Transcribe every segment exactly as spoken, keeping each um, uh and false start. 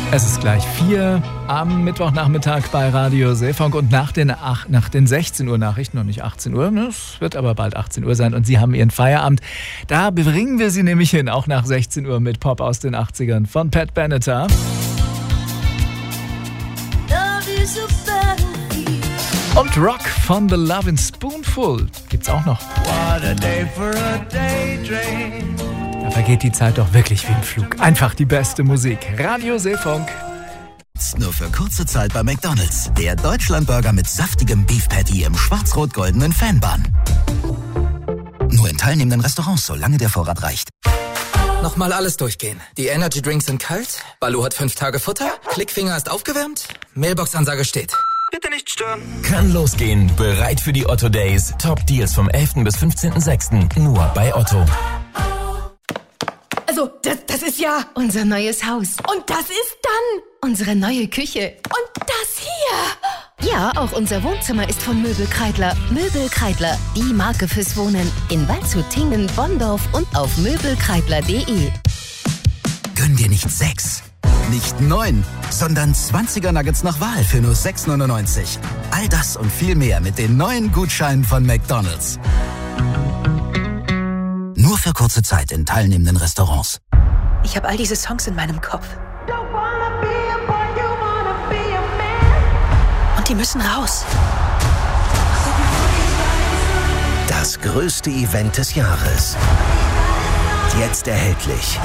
Es ist gleich vier am Mittwochnachmittag bei Radio Seefunk und nach den, ach, nach den sechzehn Uhr Nachrichten, noch nicht achtzehn Uhr, es wird aber bald achtzehn Uhr sein und Sie haben Ihren Feierabend. Da bringen wir Sie nämlich hin, auch nach sechzehn Uhr mit Pop aus den achtzigern von Pat Benatar. Und Rock von The Lovin' Spoonful gibt's auch noch. What a day for a daydream. Da vergeht die Zeit doch wirklich wie im Flug. Einfach die beste Musik. Radio Seefunk. Nur für kurze Zeit bei McDonald's. Der Deutschlandburger mit saftigem Beef Patty im schwarz-rot-goldenen Fanbun. Nur in teilnehmenden Restaurants, solange der Vorrat reicht. Nochmal alles durchgehen. Die Energy Drinks sind kalt, Baloo hat fünf Tage Futter, Klickfinger ist aufgewärmt, Mailbox-Ansage steht. Bitte nicht stören. Kann losgehen. Bereit für die Otto Days. Top Deals vom elften bis fünfzehnten sechsten Nur bei Otto. Also, das, das ist ja unser neues Haus. Und das ist dann unsere neue Küche. Und das hier. Ja, auch unser Wohnzimmer ist von Möbel Kreidler. Möbel Kreidler, die Marke fürs Wohnen. In Waldshut, Tingen, Bonndorf und auf möbelkreidler punkt de. Gönn dir nicht sechs, nicht neun, sondern zwanziger Nuggets nach Wahl für nur sechs neunundneunzig. All das und viel mehr mit den neuen Gutscheinen von McDonald's. Nur für kurze Zeit in teilnehmenden Restaurants. Ich habe all diese Songs in meinem Kopf. Und die müssen raus. Das größte Event des Jahres. Jetzt erhältlich.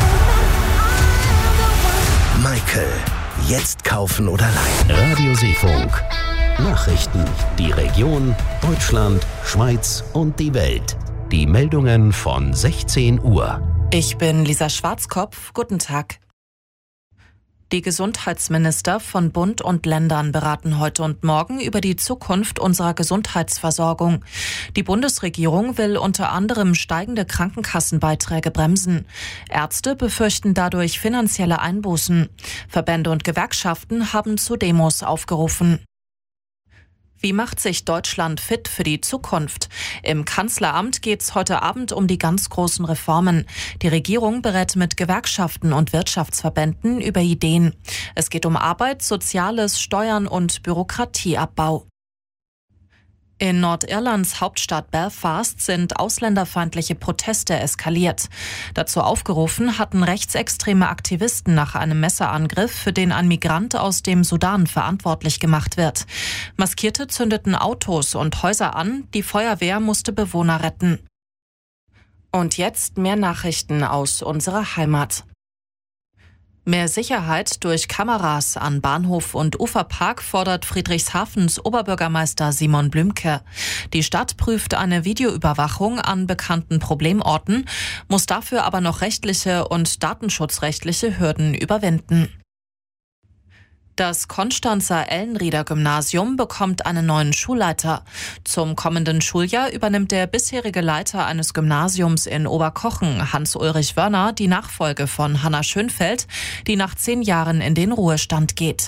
Michael. Jetzt kaufen oder leihen. Radio Seefunk. Nachrichten. Die Region, Deutschland, Schweiz und die Welt. Die Meldungen von sechzehn Uhr. Ich bin Lisa Schwarzkopf. Guten Tag. Die Gesundheitsminister von Bund und Ländern beraten heute und morgen über die Zukunft unserer Gesundheitsversorgung. Die Bundesregierung will unter anderem steigende Krankenkassenbeiträge bremsen. Ärzte befürchten dadurch finanzielle Einbußen. Verbände und Gewerkschaften haben zu Demos aufgerufen. Wie macht sich Deutschland fit für die Zukunft? Im Kanzleramt geht es heute Abend um die ganz großen Reformen. Die Regierung berät mit Gewerkschaften und Wirtschaftsverbänden über Ideen. Es geht um Arbeit, Soziales, Steuern und Bürokratieabbau. In Nordirlands Hauptstadt Belfast sind ausländerfeindliche Proteste eskaliert. Dazu aufgerufen hatten rechtsextreme Aktivisten nach einem Messerangriff, für den ein Migrant aus dem Sudan verantwortlich gemacht wird. Maskierte zündeten Autos und Häuser an, die Feuerwehr musste Bewohner retten. Und jetzt mehr Nachrichten aus unserer Heimat. Mehr Sicherheit durch Kameras an Bahnhof und Uferpark fordert Friedrichshafens Oberbürgermeister Simon Blümke. Die Stadt prüft eine Videoüberwachung an bekannten Problemorten, muss dafür aber noch rechtliche und datenschutzrechtliche Hürden überwinden. Das Konstanzer Ellenrieder-Gymnasium bekommt einen neuen Schulleiter. Zum kommenden Schuljahr übernimmt der bisherige Leiter eines Gymnasiums in Oberkochen, Hans-Ulrich Wörner, die Nachfolge von Hanna Schönfeld, die nach zehn Jahren in den Ruhestand geht.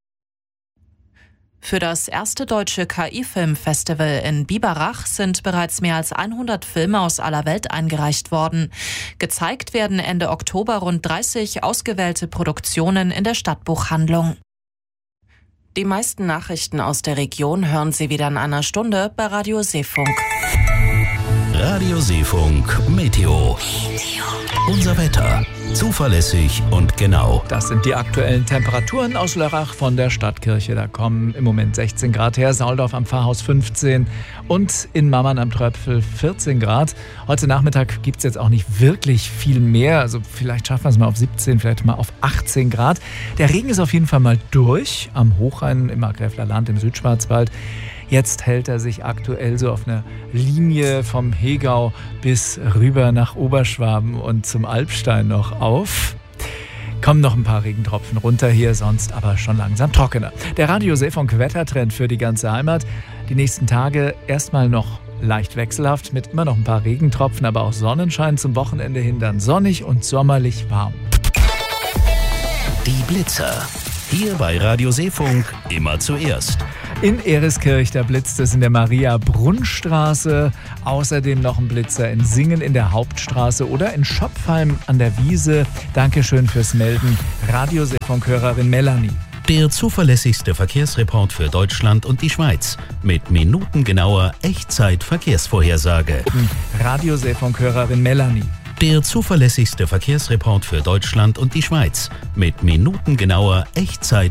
Für das erste deutsche K I-Filmfestival in Biberach sind bereits mehr als hundert Filme aus aller Welt eingereicht worden. Gezeigt werden Ende Oktober rund dreißig ausgewählte Produktionen in der Stadtbuchhandlung. Die meisten Nachrichten aus der Region hören Sie wieder in einer Stunde bei Radio Seefunk. Radio Seefunk Meteo. Unser Wetter. Zuverlässig und genau. Das sind die aktuellen Temperaturen aus Lörrach von der Stadtkirche. Da kommen im Moment sechzehn Grad her, Sauldorf am Pfarrhaus fünfzehn und in Mammern am Tröpfel vierzehn Grad. Heute Nachmittag gibt es jetzt auch nicht wirklich viel mehr. Also vielleicht schaffen wir es mal auf siebzehn, vielleicht mal auf achtzehn Grad. Der Regen ist auf jeden Fall mal durch am Hochrhein, im Markgräfler Land, im Südschwarzwald. Jetzt hält er sich aktuell so auf einer Linie vom Hegau bis rüber nach Oberschwaben und zum Alpstein noch auf. Kommen noch ein paar Regentropfen runter hier, sonst aber schon langsam trockener. Der Radio Seefunk Wettertrend für die ganze Heimat. Die nächsten Tage erstmal noch leicht wechselhaft mit immer noch ein paar Regentropfen, aber auch Sonnenschein, zum Wochenende hin dann sonnig und sommerlich warm. Die Blitzer. Hier bei Radio Seefunk immer zuerst. In Ereskirch, da blitzt es in der Maria-Brunn-Straße. Außerdem noch ein Blitzer in Singen in der Hauptstraße oder in Schopfheim an der Wiese. Dankeschön fürs Melden. Radioseefunkhörerin Melanie. Der zuverlässigste Verkehrsreport für Deutschland und die Schweiz mit minutengenauer Echtzeit-Verkehrsvorhersage. Radioseefunkhörerin Melanie. Der zuverlässigste Verkehrsreport für Deutschland und die Schweiz mit minutengenauer Echtzeit